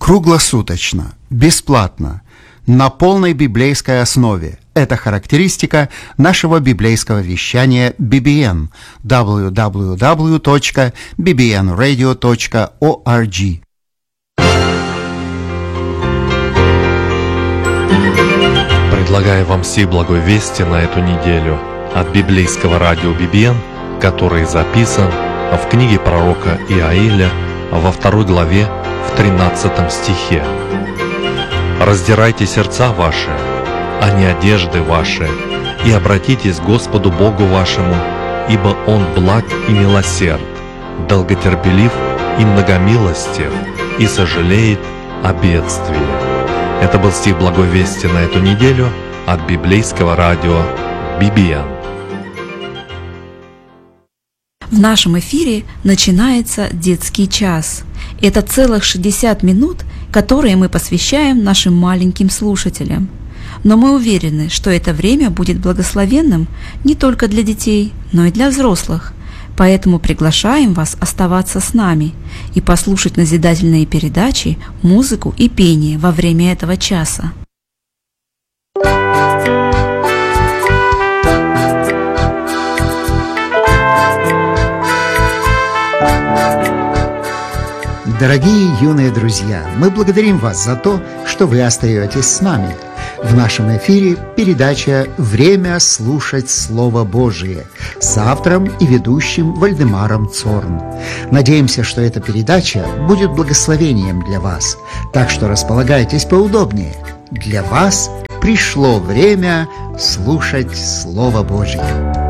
Круглосуточно, бесплатно, на полной библейской основе. Это характеристика нашего библейского вещания BBN www.bbnradio.org. Предлагаю вам сей благой вести на эту неделю от библейского радио BBN, который записан в книге пророка Иаиля во 2 главе в 13 стихе. «Раздирайте сердца ваши, а не одежды ваши, и обратитесь к Господу Богу вашему, ибо Он благ и милосерд, долготерпелив и многомилостив, и сожалеет о бедствии». Это был стих благой вести на эту неделю от библейского радио BBN. В нашем эфире начинается детский час. Это целых 60 минут, которые мы посвящаем нашим маленьким слушателям. Но мы уверены, что это время будет благословенным не только для детей, но и для взрослых. Поэтому приглашаем вас оставаться с нами и послушать назидательные передачи, музыку и пение во время этого часа. Дорогие юные друзья, мы благодарим вас за то, что вы остаетесь с нами. В нашем эфире передача «Время слушать Слово Божие» с автором и ведущим Вальдемаром Цорн. Надеемся, что эта передача будет благословением для вас, так что располагайтесь поудобнее. Для вас пришло время слушать Слово Божие.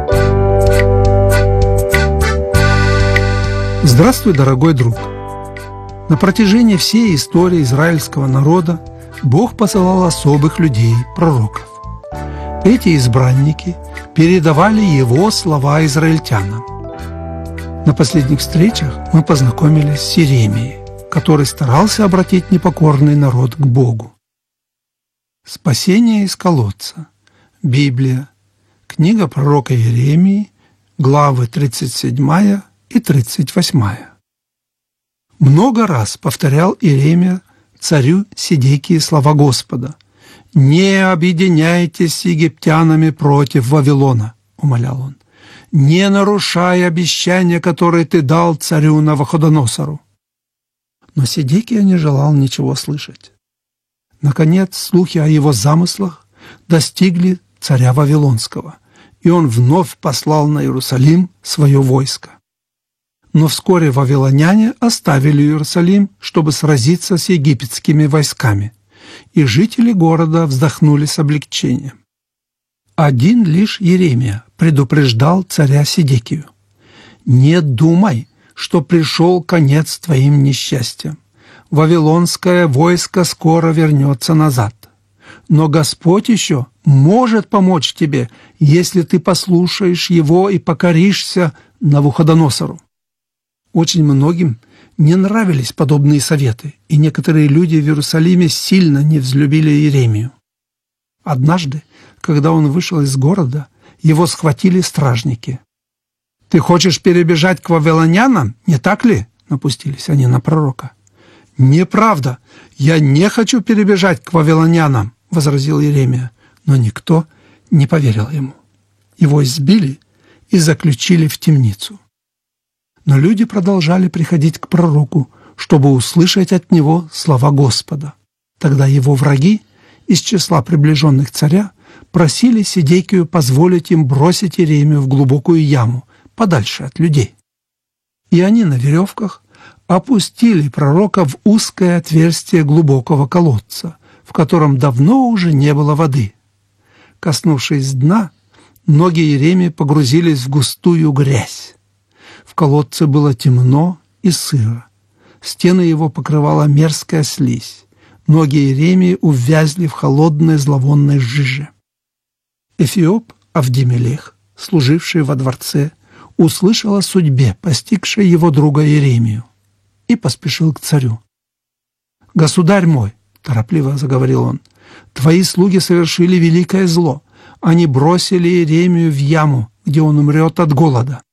Здравствуй, дорогой друг! На протяжении всей истории израильского народа Бог посылал особых людей, пророков. Эти избранники передавали Его слова израильтянам. На последних встречах мы познакомились с Иеремией, который старался обратить непокорный народ к Богу. Спасение из колодца. Библия. Книга пророка Иеремии, главы 37 и 38. Много раз повторял Иеремия царю Седекии слова Господа. «Не объединяйтесь с египтянами против Вавилона», — умолял он, «не нарушай обещания, которые ты дал царю Навуходоносору». Но Седекия не желал ничего слышать. Наконец, слухи о его замыслах достигли царя Вавилонского, и он вновь послал на Иерусалим свое войско. Но вскоре вавилоняне оставили Иерусалим, чтобы сразиться с египетскими войсками, и жители города вздохнули с облегчением. Один лишь Иеремия предупреждал царя Седекию: «Не думай, что пришел конец твоим несчастьям. Вавилонское войско скоро вернется назад. Но Господь еще может помочь тебе, если ты послушаешь Его и покоришься Навуходоносору». Очень многим не нравились подобные советы, и некоторые люди в Иерусалиме сильно не взлюбили Иеремию. Однажды, когда он вышел из города, его схватили стражники. «Ты хочешь перебежать к вавилонянам, не так ли?» — напустились они на пророка. «Неправда, я не хочу перебежать к вавилонянам», — возразил Иеремия, но никто не поверил ему. Его избили и заключили в темницу. Но люди продолжали приходить к пророку, чтобы услышать от него слова Господа. Тогда его враги из числа приближенных царя просили Седекию позволить им бросить Иеремию в глубокую яму, подальше от людей. И они на веревках опустили пророка в узкое отверстие глубокого колодца, в котором давно уже не было воды. Коснувшись дна, ноги Иеремии погрузились в густую грязь. В колодце было темно и сыро. Стены его покрывала мерзкая слизь. Ноги Иеремии увязли в холодной зловонной жиже. Эфиоп Авдимелех, служивший во дворце, услышал о судьбе, постигшей его друга Иеремию, и поспешил к царю. «Государь мой», — торопливо заговорил он, — «твои слуги совершили великое зло. Они бросили Иеремию в яму, где он умрет от голода».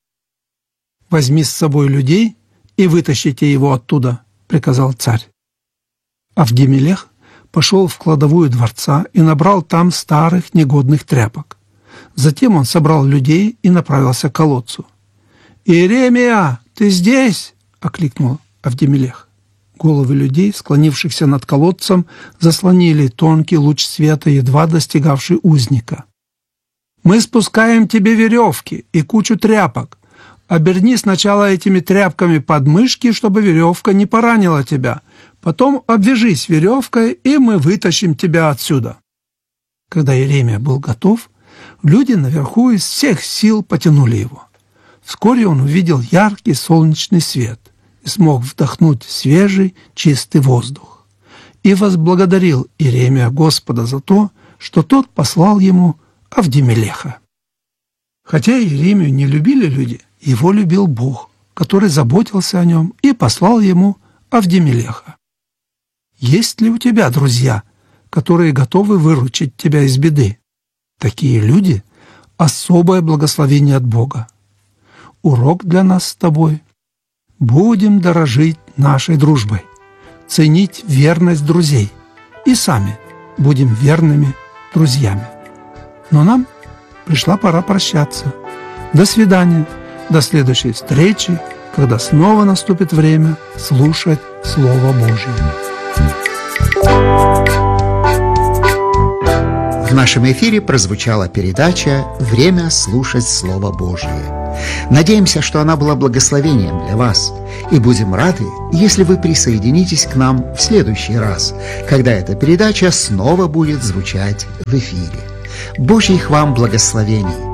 «Возьми с собой людей и вытащите его оттуда», — приказал царь. Авдемелех пошел в кладовую дворца и набрал там старых негодных тряпок. Затем он собрал людей и направился к колодцу. «Иеремия, ты здесь?» — окликнул Авдемелех. Головы людей, склонившихся над колодцем, заслонили тонкий луч света, едва достигавший узника. «Мы спускаем тебе веревки и кучу тряпок. Оберни сначала этими тряпками подмышки, чтобы веревка не поранила тебя. Потом обвяжись веревкой, и мы вытащим тебя отсюда». Когда Иеремия был готов, люди наверху из всех сил потянули его. Вскоре он увидел яркий солнечный свет и смог вдохнуть свежий, чистый воздух. И возблагодарил Иеремия Господа за то, что тот послал ему Авдемелеха. Хотя Иеремию не любили люди, его любил Бог, который заботился о нем и послал ему Авдемелеха. Есть ли у тебя друзья, которые готовы выручить тебя из беды? Такие люди – особое благословение от Бога. Урок для нас с тобой. Будем дорожить нашей дружбой, ценить верность друзей и сами будем верными друзьями. Но нам пришла пора прощаться. До свидания, до следующей встречи, когда снова наступит время слушать Слово Божие. В нашем эфире прозвучала передача «Время слушать Слово Божие». Надеемся, что она была благословением для вас, и будем рады, если вы присоединитесь к нам в следующий раз, когда эта передача снова будет звучать в эфире. Божьих вам благословений!